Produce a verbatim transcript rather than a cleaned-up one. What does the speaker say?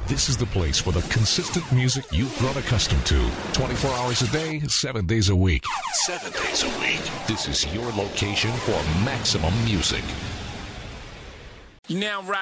This is the place for the consistent music you've grown accustomed to. twenty-four hours a day, seven days a week. Seven days a week. This is your location for maximum music. You now rock